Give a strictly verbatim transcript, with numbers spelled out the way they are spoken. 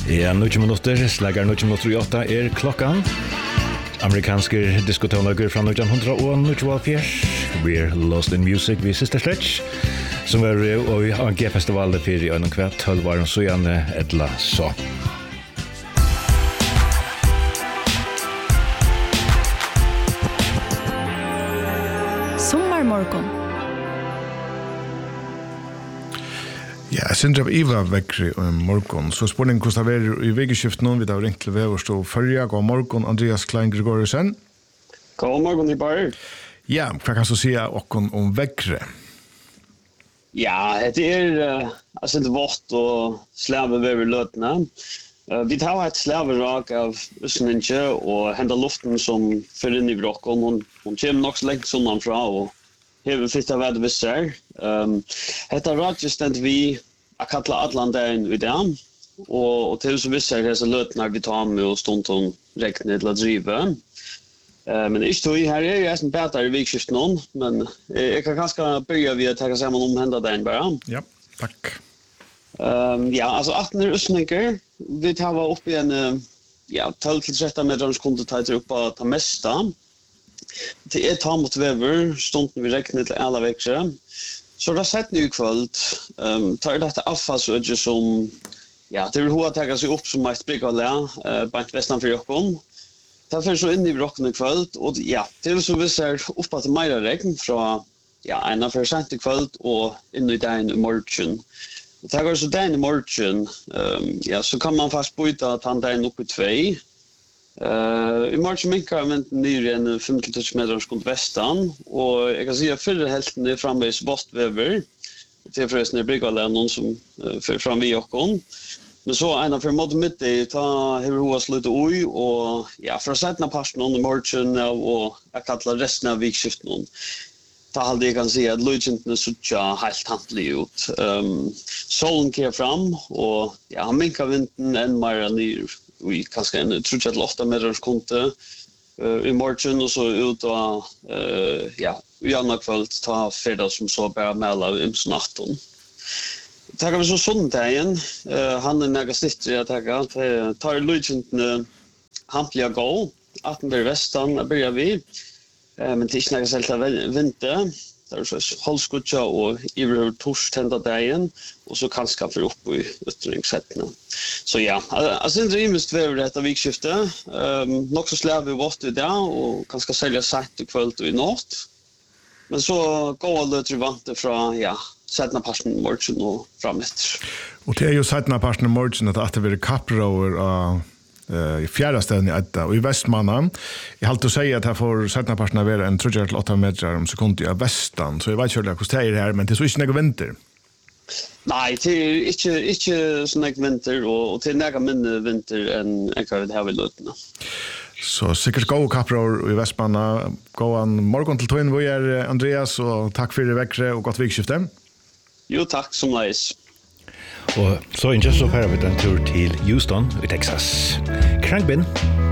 Ja, nitton minutter, slagar nitton minutter i åtta er klokkan. Amerikanske diskotoner fra nitton nittiofyra. We're Lost in Music, vi siste stretch. Som var og A N G-festivalet for i øyne kvart, tolv år så gjerne etla så. Sommarmorgon. Ja, jeg synes av Iva vekkri om morgon. Så spørningen hvordan det er i vegeskiften noen, vi har ringt til Veverstå Følja. God morgon, Andreas Klein Gregoriusen. God morgon, i bare. Ja, hva kan du si okkon om vekkri? Ja, det er uh, altså det vått og slave over løtene. Uh, vi tar et slaverak av Østninge og henter luften som fyrer inn i brokken. Hun, hun kommer nok så lengt sånn fra og hever fritt av hva det visser. Um, Hetta raket stendt vi a kalla Atlanten i dag, og, og til så visser disse løtene vi tar med og stund til rekne til å drive. Uh, men ikke tog her er jeg som bedre i vikskiften noen, men jeg kan kanskje begynne ved å ta sammen om henda den bare. Ja, takk. Um, ja, altså atten er Østninker. Vi tar opp i en ja, tolv til tretton meters kontotajter opp av det meste. Det er ta mot vever, stunden vi rekner til alle vekkere. Så det har sett ny kveld. Um, tar dette avfallsødje som, ja, det vil hoa tegge seg opp som et bryggalja, uh, bant vestan for jokken. Det er så inn i brokken i kveld, og ja, til så vi ser oppe til meira regn fra, ja, en av for sent i kveld og inn i dagen i morgen. Det er så dagen i morgen, um, ja, så kan man fast byta at han dagen opp i tvei. Uh, I morgen minkar venten nyr enn fem til tolv meter skont vestan, og jeg kan si at fyrre helten er framveis bostvever, til forresten er bryggalja noen som uh, fyrer fram vi jokken. Men så en av for måte midt i, ta hever hoa slutt ui, og ja, fra setna parten i morgen, og jeg kallar resten av vikskiften, ta halde jeg kan si at lujentene suttja helt hantlig ut. Um, solen kjer fram, og ja, han minka vinten enn meira nyr, ui, kanskje en trutja til åtta meters konte uh, i morgen, og så ut av, uh, ja, i anna kveld, ta fredag som så bare mela imsnatten. Tackar vi så sondagen, uh, han er nega snittri at tackar, tar lujentene hantliga gå, atten blir vestan, byrja vi, uh, men det er ikke nega selv til vinter, det er så holdskutja og iver tors tenda dagen, og så kanskje for opp i ytringsettene. Så ja, jeg synes det er imest ved dette vikskiftet, um, nok så slær vi vårt i dag, og kanskje selja sett i kveld og i natt, men så går alle til vante fra, ja, setna parten i morgen og framåt. Og det er jo setna parten i morgen at det blir kapprøver av uh, i fjerde stedet i Edda og i Vestmanna. Jeg halte å si at jeg får setna parten av være en tre til åtta meter om sekunder av Vestan, så jeg vet ikke hvordan det er her, men det er så ikke noe vinter. Nei, det er ikke, ikke sånn noe vinter, og, og det er noe mindre vinter enn jeg har her ved løtene. Så sikkert gode kapprøver i Vestmanna. Gåan morgen til tøyen, hvor er Andreas, og takk for det vekkere og godt vikskifte. Jo, takk som leis. Og så ikke så færre vi den tur til Houston i Texas. Crankbin.